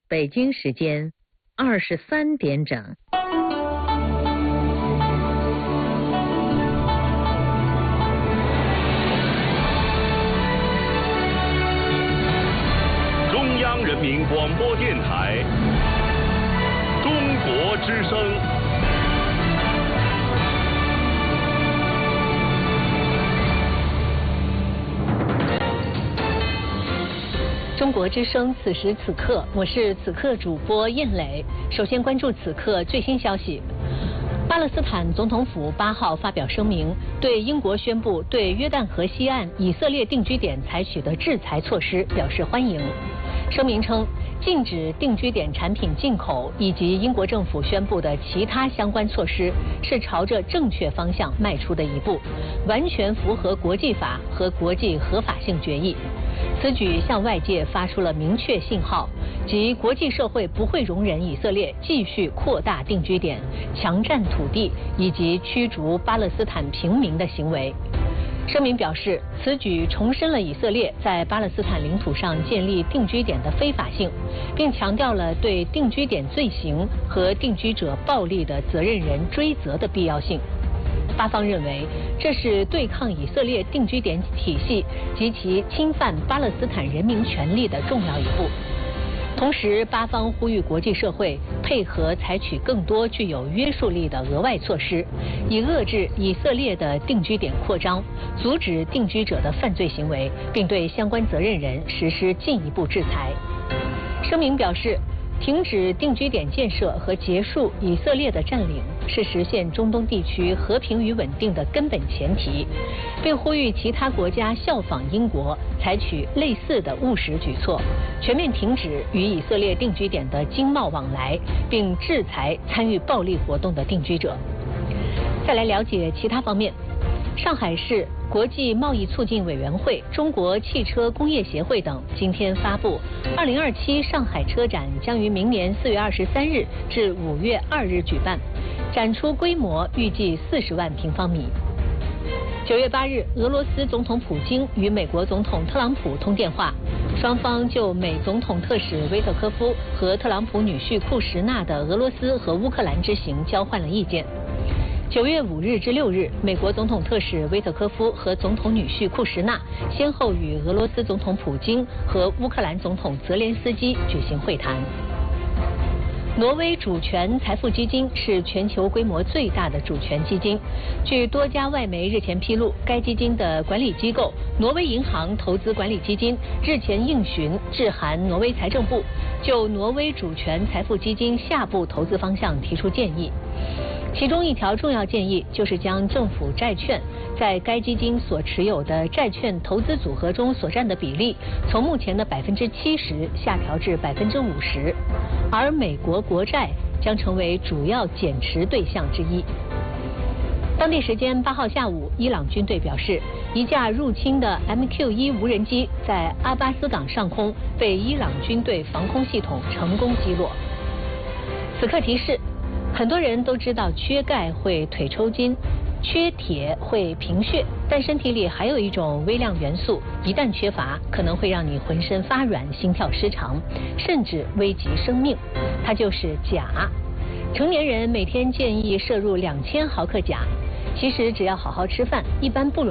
北京时间23点整。 中央人民广播电台中国之声。 中国之声，此时此刻，我是此刻主播燕磊。首先关注此刻最新消息。巴勒斯坦总统府8号发表声明，对英国宣布对约旦河西岸以色列定居点采取的制裁措施表示欢迎。声明称，禁止定居点产品进口以及英国政府宣布的其他相关措施是朝着正确方向迈出的一步，完全符合国际法和国际合法性决议。此举向外界发出了明确信号，即国际社会不会容忍以色列继续扩大定居点、强占土地以及驱逐巴勒斯坦平民的行为。声明表示，此举重申了以色列在巴勒斯坦领土上建立定居点的非法性，并强调了对定居点罪行和定居者暴力的责任人追责的必要性。巴方认为，这是对抗以色列定居点体系及其侵犯巴勒斯坦人民权利的重要一步。同时，巴方呼吁国际社会配合采取更多具有约束力的额外措施，以遏制以色列的定居点扩张，阻止定居者的犯罪行为，并对相关责任人实施进一步制裁。声明表示，停止定居点建设和结束以色列的占领是实现中东地区和平与稳定的根本前提，并呼吁其他国家效仿英国，采取类似的务实举措，全面停止与以色列定居点的经贸往来，并制裁参与暴力活动的定居者。再来了解其他方面。上海市国际贸易促进委员会、中国汽车工业协会等今天发布，2027上海车展将于明年4月23日至5月2日举办，展出规模预计40万平方米。9月8日，俄罗斯总统普京与美国总统特朗普通电话，双方就美总统特使威特科夫和特朗普女婿库什纳的俄罗斯和乌克兰之行交换了意见。9月5日至6日，美国总统特使威特科夫和总统女婿库什纳先后与俄罗斯总统普京和乌克兰总统泽连斯基举行会谈。挪威主权财富基金是全球规模最大的主权基金。据多家外媒日前披露，该基金的管理机构挪威银行投资管理基金日前应询致函挪威财政部，就挪威主权财富基金下步投资方向提出建议。其中一条重要建议就是将政府债券在该基金所持有的债券投资组合中所占的比例，从目前的70%下调至50%，而美国国债将成为主要减持对象之一。当地时间8号下午，伊朗军队表示，一架入侵的 MQ-1无人机在阿巴斯港上空被伊朗军队防空系统成功击落。此刻提示，很多人都知道缺钙会腿抽筋，缺铁会贫血，但身体里还有一种微量元素，一旦缺乏，可能会让你浑身发软、心跳失常，甚至危及生命。它就是钾。成年人每天建议摄入2000毫克钾，其实只要好好吃饭，一般不容易